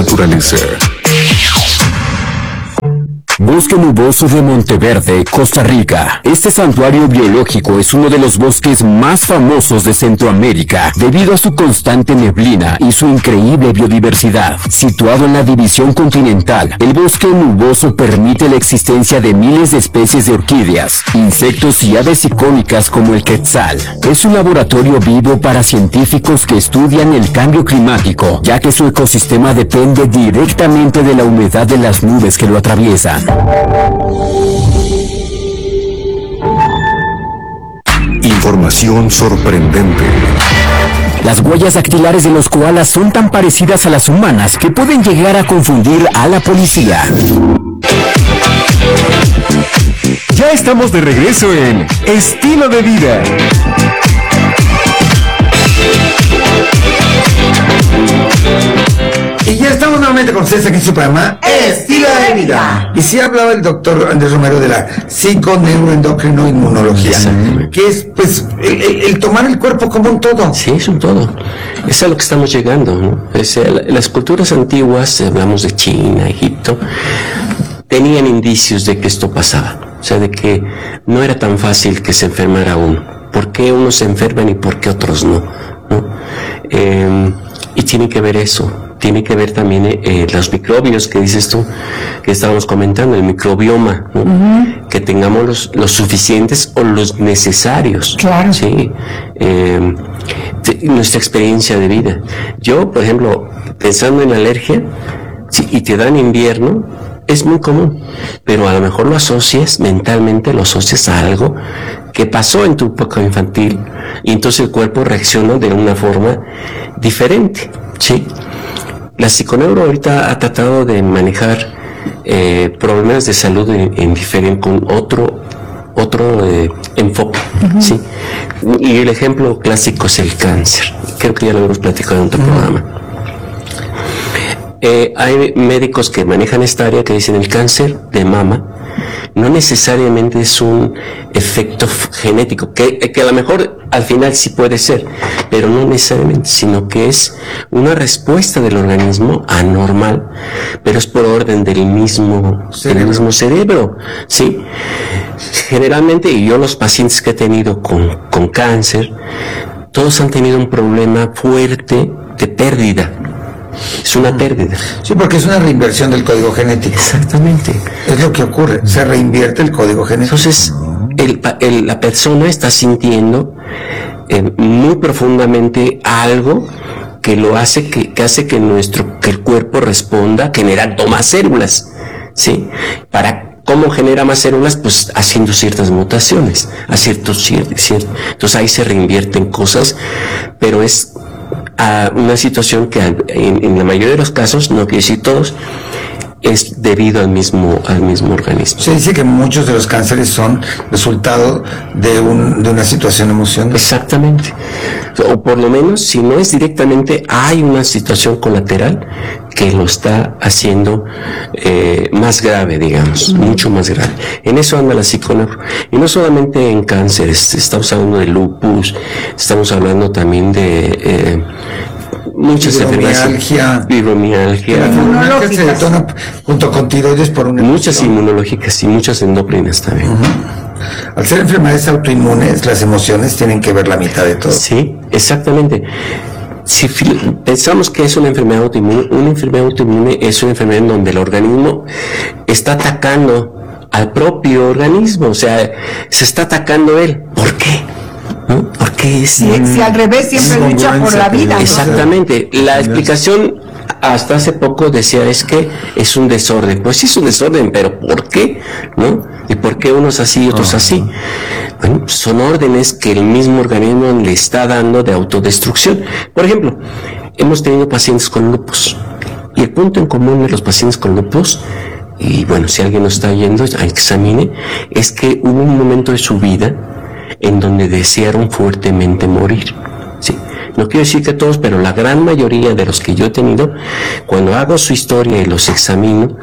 naturaleza. Bosque Nuboso de Monteverde, Costa Rica. Este santuario biológico es uno de los bosques más famosos de Centroamérica debido a su constante neblina y su increíble biodiversidad. Situado en la división continental, el bosque nuboso permite la existencia de miles de especies de orquídeas, insectos y aves icónicas como el quetzal. Es un laboratorio vivo para científicos que estudian el cambio climático, ya que su ecosistema depende directamente de la humedad de las nubes que lo atraviesan. Información sorprendente. Las huellas dactilares de los koalas son tan parecidas a las humanas que pueden llegar a confundir a la policía. Ya estamos de regreso en Estilo de Vida. Y ya estamos nuevamente con ustedes aquí en su programa Estilo de Vida. Y sí hablaba el doctor Andrés Romero de la psiconeuroendocrinoinmunología, que es pues el tomar el cuerpo como un todo. Sí, es un todo. Es a lo que estamos llegando, ¿no? Las culturas antiguas, hablamos de China, Egipto, tenían indicios de que esto pasaba. O sea, de que no era tan fácil que se enfermara uno. ¿Por qué unos se enferman y por qué otros no? Y tiene que ver eso. Tiene que ver también los microbios que dices tú, que estábamos comentando, el microbioma, ¿no? Uh-huh. Que tengamos los suficientes o los necesarios. Claro. Sí. Nuestra experiencia de vida. Yo, por ejemplo, pensando en la alergia, y te da en invierno, es muy común, pero a lo mejor lo asocias mentalmente, lo asocias a algo que pasó en tu época infantil, y entonces el cuerpo reacciona de una forma diferente, ¿sí? La psiconeuro ahorita ha tratado de manejar problemas de salud en diferente, con otro enfoque, uh-huh. ¿Sí? Y el ejemplo clásico es el cáncer. Creo que ya lo hemos platicado en otro uh-huh. programa. Hay médicos que manejan esta área que dicen el cáncer de mama no necesariamente es un efecto genético, que a lo mejor al final sí puede ser, pero no necesariamente, sino que es una respuesta del organismo anormal, pero es por orden del mismo cerebro, ¿sí? Generalmente, y yo los pacientes que he tenido con cáncer, todos han tenido un problema fuerte de pérdida. Es una pérdida. Sí, porque es una reinversión del código genético. Exactamente. Es lo que ocurre, se reinvierte el código genético. Entonces, la persona está sintiendo muy profundamente algo que lo hace, que hace que el cuerpo responda generando más células, ¿sí? ¿Cómo genera más células? Pues haciendo ciertas mutaciones, entonces ahí se reinvierten cosas, pero es una situación que en la mayoría de los casos, no quiero decir todos, es debido al mismo organismo. Se dice que muchos de los cánceres son resultado de una situación emocional. Exactamente. O por lo menos, si no es directamente, hay una situación colateral que lo está haciendo más grave, digamos, mucho más grave. En eso anda la psiconeuro. Y no solamente en cáncer, estamos hablando de lupus, estamos hablando también de muchas enfermedades, fibromialgia, que se detona junto con tiroides por una muchas inmunológicas y muchas endócrinas también. Uh-huh. Al ser enfermedades autoinmunes, las emociones tienen que ver la mitad de todo. Sí, exactamente. Si pensamos que es una enfermedad autoinmune es una enfermedad en donde el organismo está atacando al propio organismo, o sea, se está atacando él. ¿Por qué? ¿No? Porque si al revés siempre lucha por la vida. Exactamente. La explicación hasta hace poco decía es que es un desorden. Pues sí es un desorden, pero ¿por qué? ¿No? ¿Y por qué unos así y otros así? Bueno, son órdenes que el mismo organismo le está dando de autodestrucción. Por ejemplo, hemos tenido pacientes con lupus. Y el punto en común de los pacientes con lupus, y bueno, si alguien nos está oyendo, examine, es que hubo un momento de su vida en donde desearon fuertemente morir. Sí. No quiero decir que todos, pero la gran mayoría de los que yo he tenido, cuando hago su historia y los examino,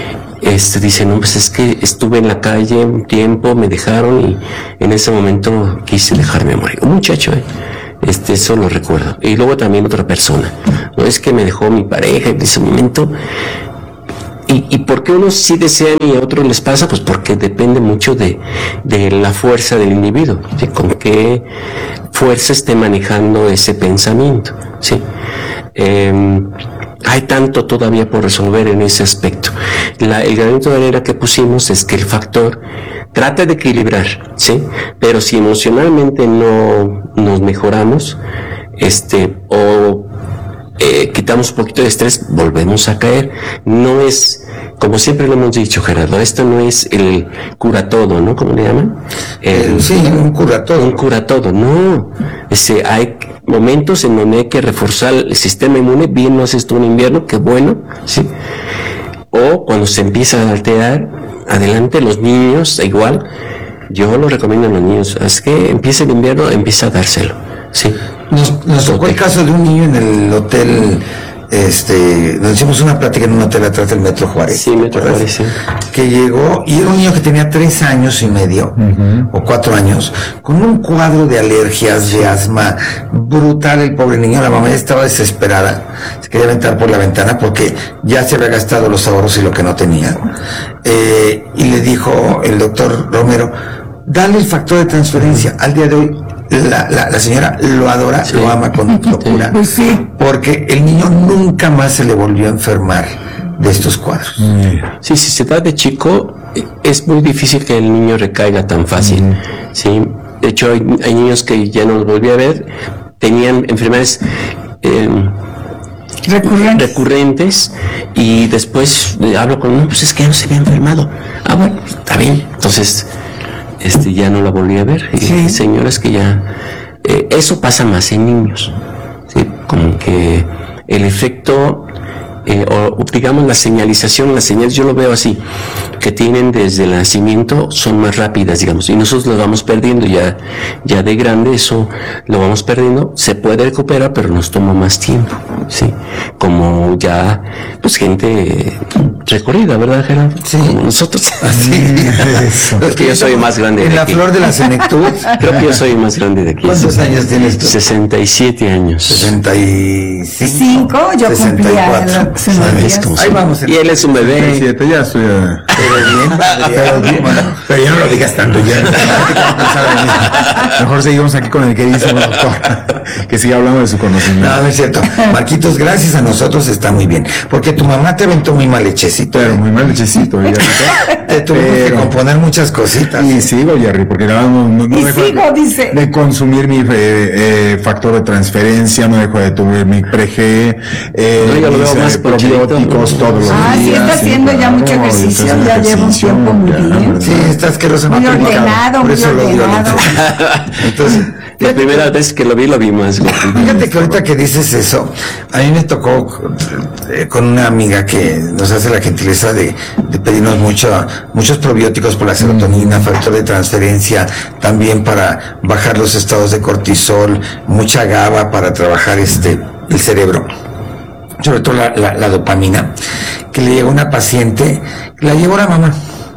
dicen, no, pues es que estuve en la calle un tiempo, me dejaron y en ese momento quise dejarme morir. Un muchacho, Eso lo recuerdo. Y luego también otra persona. No es que me dejó mi pareja en ese momento. ¿Y por qué unos sí desean y a otros les pasa? Pues porque depende mucho de la fuerza del individuo, ¿sí? Con qué fuerza esté manejando ese pensamiento, ¿sí? Hay tanto todavía por resolver en ese aspecto. El granito de arena que pusimos es que el factor trata de equilibrar, ¿sí? Pero si emocionalmente no nos mejoramos, quitamos un poquito de estrés, volvemos a caer. No es, como siempre lo hemos dicho, Gerardo, esto no es el cura todo, ¿no? ¿Cómo le llaman? Sí, un cura todo. Un cura todo, no. Hay momentos en donde hay que reforzar el sistema inmune. Bien, no haces tú en invierno, qué bueno, ¿sí? O cuando se empieza a alterar, adelante, los niños, igual, yo lo recomiendo a los niños, es que empieza el invierno, empieza a dárselo, ¿sí? Nos tocó el caso de un niño en el hotel, nos hicimos una plática en un hotel atrás del Metro Juárez. Sí, Metro Juárez, sí. Que llegó, y era un niño que tenía 3 años y medio, o 4 años, con un cuadro de alergias, de asma, brutal el pobre niño. La mamá ya estaba desesperada, se quería aventar por la ventana porque ya se había gastado los ahorros y lo que no tenía. Y le dijo el doctor Romero, dale el factor de transferencia. Al día de hoy, la señora lo adora, sí, lo ama con locura, pues sí, porque el niño nunca más se le volvió a enfermar de estos cuadros. Sí, si se da de chico, es muy difícil que el niño recaiga tan fácil. Sí, de hecho hay niños que ya no los volví a ver, tenían enfermedades recurrentes, y después hablo con uno, pues es que ya no se había enfermado. Ah, bueno, está bien. Entonces ya no la volví a ver. Sí. Y señoras que ya eso pasa más en niños, ¿sí? Como que el efecto o digamos las señales, yo lo veo así, que tienen desde el nacimiento, son más rápidas, digamos, y nosotros lo vamos perdiendo ya de grande. Eso lo vamos perdiendo, se puede recuperar, pero nos toma más tiempo, sí, como ya pues gente recorrida, ¿verdad, Gerardo? Sí, como nosotros. Así. Es que yo soy más grande en de la aquí. flor de la senectud. Creo que yo soy más grande de aquí. ¿Cuántos años tienes tú? 67 años. 65. Yo 64. Ahí vamos. Y él es un bebé. 67, ya estoy. Pero ya no lo digas tanto ya. Mejor seguimos aquí con el queridísimo doctor, que siga hablando de su conocimiento. No, no es cierto. Marquitos, gracias a nosotros está muy bien. Porque tu mamá te aventó muy mal lechecito. Pero muy mal lechecito, te tuvimos que componer muchas cositas. Y sigo, Jerry, porque no dejo dice, de consumir mi factor de transferencia, no dejo de tomar mi pre-G, mis probióticos todos los días. Sí, está haciendo ya mucho ejercicio, ya lleva un tiempo muy bien. Sí, está asqueroso. Muy ordenado, muy ordenado. Entonces, la primera vez que lo vi más. Fíjate que ahorita que dices eso, a mí me tocó con una amiga que nos hace la gentileza de pedirnos muchos probióticos por la serotonina, factor de transferencia, también para bajar los estados de cortisol, mucha GABA para trabajar el cerebro, sobre todo la dopamina, que le llegó una paciente, la llevó la mamá,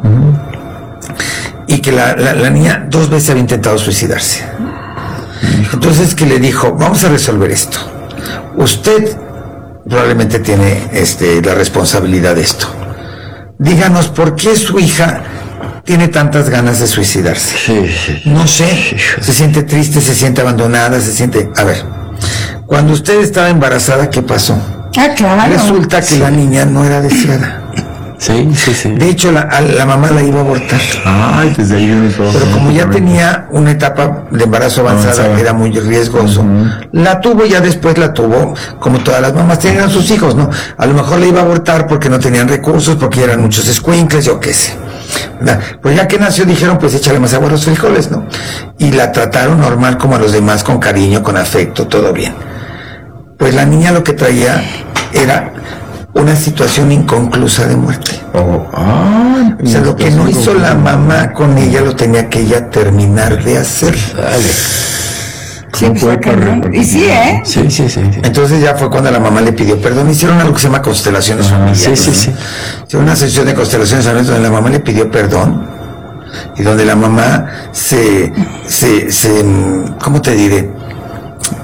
y que la niña 2 veces había intentado suicidarse. Entonces que le dijo, vamos a resolver esto. Usted probablemente tiene la responsabilidad de esto. Díganos por qué su hija tiene tantas ganas de suicidarse. No sé, se siente triste, se siente abandonada, se siente... A ver, cuando usted estaba embarazada, ¿qué pasó? Claro. Resulta que la niña no era deseada. Sí. De hecho, la mamá la iba a abortar. Ay, desde ahí viene todo. Pero como ya tenía una etapa de embarazo avanzada, era muy riesgoso, la tuvo, ya después la tuvo, como todas las mamás tenían sus hijos, ¿no? A lo mejor la iba a abortar porque no tenían recursos, porque eran muchos escuincles, yo qué sé. ¿Verdad? Pues ya que nació dijeron, pues échale más agua a los frijoles, ¿no? Y la trataron normal como a los demás, con cariño, con afecto, todo bien. Pues la niña lo que traía era una situación inconclusa de muerte. O sea, lo que no hizo la mamá con ella lo tenía que ella terminar de hacer. Sí, y sí, ¿eh? Sí. Entonces ya fue cuando la mamá le pidió perdón. Hicieron algo que se llama constelaciones familiares. Sí. Hicieron una sesión de constelaciones familiares donde la mamá le pidió perdón y donde la mamá se ¿cómo te diré?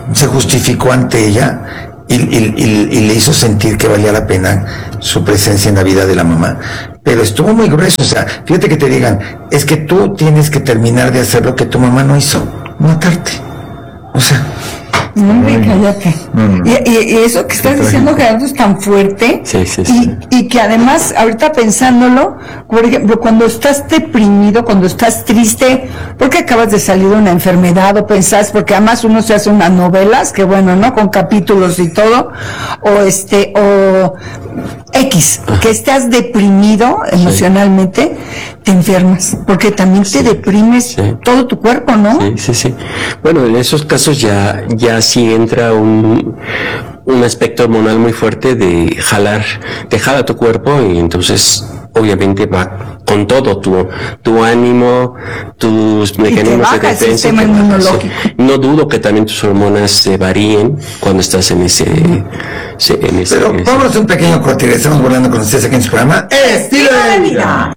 se justificó ante ella y le hizo sentir que valía la pena su presencia en la vida de la mamá. Pero estuvo muy grueso, o sea, fíjate que te digan, es que tú tienes que terminar de hacer lo que tu mamá no hizo, matarte. O sea... No, cállate. Y eso que estás diciendo, Gerardo, es tan fuerte. Sí. Y que además, ahorita pensándolo, por ejemplo, cuando estás deprimido, cuando estás triste, porque acabas de salir de una enfermedad, o pensás, porque además uno se hace unas novelas, que bueno, ¿no? Con capítulos y todo, o X, que estás deprimido emocionalmente, te enfermas, porque también te deprimes todo tu cuerpo, ¿no? Sí. Bueno, en esos casos ya sí entra un aspecto hormonal muy fuerte de te jala tu cuerpo y entonces obviamente va con todo tu ánimo, tus mecanismos de defensa. El sistema inmunológico. No dudo que también tus hormonas se varíen cuando estás en ese Pero vámonos un pequeño corte, estamos volando con ustedes aquí en su programa Estilo de Vida.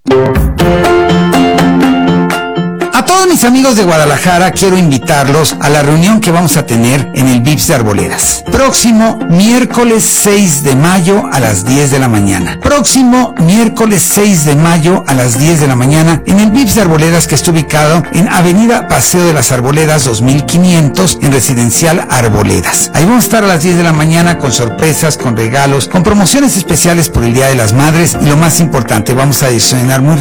A todos mis amigos de Guadalajara quiero invitarlos a la reunión que vamos a tener en el VIPS de Arboledas. Próximo miércoles 6 de mayo a las 10 de la mañana. Próximo miércoles 6 de mayo a las 10 de la mañana en el VIPS de Arboledas, que está ubicado en Avenida Paseo de las Arboledas 2500 en Residencial Arboledas. Ahí vamos a estar a las 10 de la mañana con sorpresas, con regalos, con promociones especiales por el Día de las Madres y lo más importante, vamos a desayunar muy